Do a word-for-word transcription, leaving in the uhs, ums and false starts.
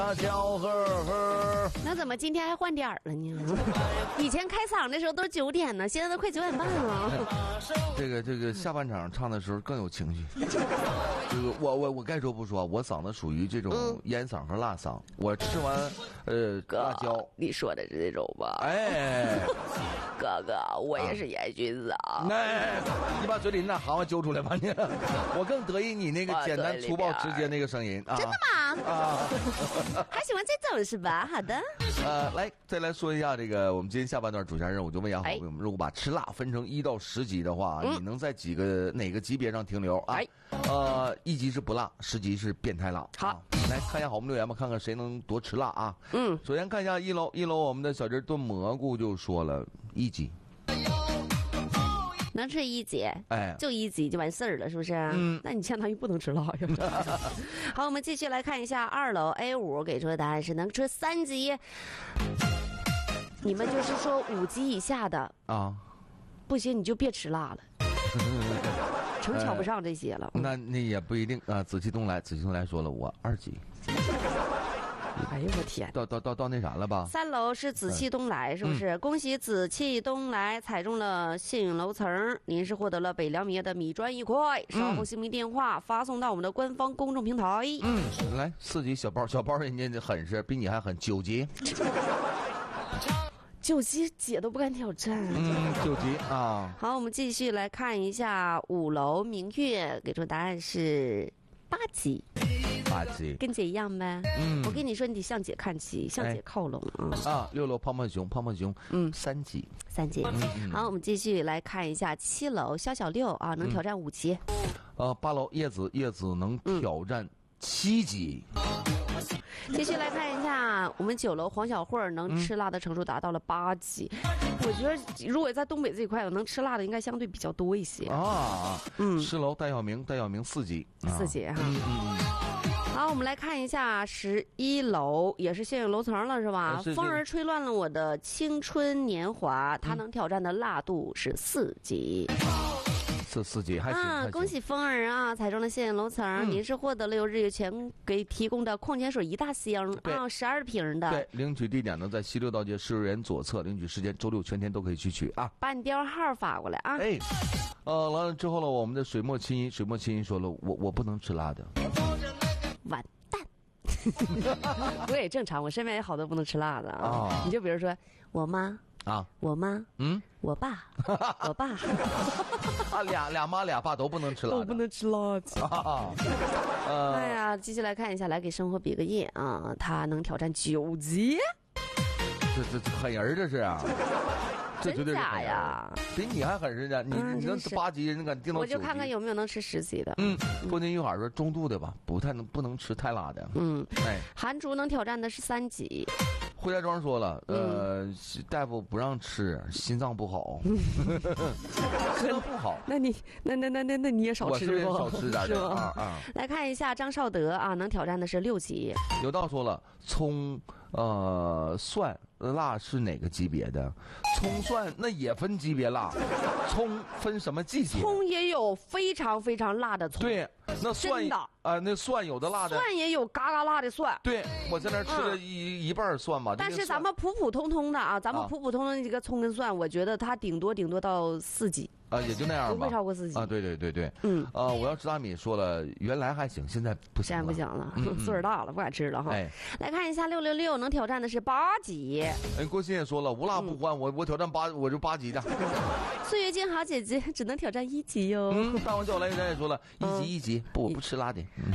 辣椒呵呵。 那怎么今天还换点儿了呢？以前开嗓的时候都是九点呢，现在都快九点半了。 这个这个下半场唱的时候更有情绪。这个我我我该说不说，我嗓子属于这种烟嗓和辣嗓。我吃完呃辣椒， 你说的是这种吧？ 哎， 哥哥，我也是烟熏嗓。 哎，你把嘴里那行话揪出来吧你！我更得意你那个简单粗暴直接那个声音啊！ 真的吗？ 啊， 还喜欢这种是吧？好的。 呃，来再来说一下这个，我们今天下半段主线任务，就问一下好朋友们，如果把吃辣分成一到十级的话， 嗯、 你能在几个哪个级别上停留啊？ 哎， 呃，一级是不辣，十级是变态辣。 好， 啊、来看一下好朋友们留言吧，看看谁能多吃辣啊？ 嗯， 首先看一下一楼，一楼我们的小鸡炖蘑菇就说了一级。 能吃一级， 哎， 就一级就完事儿了，是不是？嗯，那你相当于不能吃辣呀。好，我们继续来看一下二楼 A 五给出的答案是能吃三级。你们就是说五级以下的啊， 不行你就别吃辣了，成瞧不上这些了。 那那也不一定啊。紫气东来，紫气东来说了我二级。 哎呦我天！ 到到到到那啥了吧？ 三楼是紫气东来，是不是？嗯、恭喜紫气东来踩中了幸运楼层，您是获得了北凉米的米砖一块。稍后姓名电话发送到我们的官方公众平台。 嗯，来四级小包，小包人家狠是比你还狠，九级。 九级姐都不敢挑战。 嗯，九级啊。 好，我们继续来看一下五楼明月给出答案是八级。 八级跟姐一样呗。嗯，我跟你说，你得向姐看齐，向姐靠拢啊。 哎、啊，六楼胖胖熊，胖胖熊，嗯，三级， 三级。嗯、好，我们继续来看一下七楼小小六啊，能挑战五级。 嗯、呃，八楼叶子，叶子能挑战七级。嗯继续来看一下，我们九楼黄小慧能吃辣的程度达到了八级。嗯、我觉得如果在东北这一块，能吃辣的应该相对比较多一些啊。嗯，十楼戴晓明，戴晓明四级， 四级哈。嗯嗯。好，我们来看一下十一楼，也是现有楼层了，是吧？是是风儿吹乱了我的青春年华，它能挑战的辣度是四级。 是四级还行啊！ 恭喜风儿啊，踩中了现有楼层，嗯、您是获得了由日月泉给提供的矿泉水一大箱啊，十二瓶的。 对，领取地点呢在西六道街市幼儿园左侧，领取时间周六全天都可以去取啊。 把你电话号发过来啊。 哎，呃，完了之后了，我们的水墨青音，水墨青音说了，我我不能吃辣的。 完蛋。我也正常，我身边有好多不能吃辣的啊。哦、你就比如说我妈啊，我妈，嗯，我爸，我爸， 啊，俩俩妈俩爸都不能吃辣的， 都不能吃辣的。啊呃、哎呀，继续来看一下，来给生活比个耶啊！他能挑战九级， 这这这狠人这是啊！这绝对是假呀， 比你还狠似的。你、嗯、你能八级，人敢定到九级？ 我就看看有没有能吃十级的。 嗯，郭金玉海说中度的吧，不太能不能吃太辣的。嗯， 哎，韩竹能挑战的是三级。 惠家庄说了，呃，嗯、大夫不让吃，心脏不好，心脏不好。 那你那那那那那你也少吃吧， 我是少吃点的啊啊！ 来看一下张少德啊，能挑战的是六级。 有道说了，葱、呃蒜辣是哪个级别的？葱蒜那也分级别辣，葱分什么季节？ 葱也有非常非常辣的葱。 对。那蒜的啊、呃，那蒜有的辣的， 蒜也有嘎嘎辣的蒜。 对，我在那吃了一、嗯、一半蒜吧。 但是咱们普普通通的啊，咱们普普通通的这个葱跟蒜，啊、我觉得它顶多顶多到四级啊，也就那样吧， 不会超过四级啊。对对对对，嗯，呃，我要吃大米说了，原来还行，现在不行了， 现在不行了，嗯、岁数大了，不敢吃了哈。哎，来看一下六六六能挑战的是八级。 哎，郭鑫也说了，无辣不欢，嗯、我我挑战八，我就八级的。 岁月静好姐姐只能挑战一级哟。 嗯，大王叫我来人也说了，一级一级，不我不吃辣的。嗯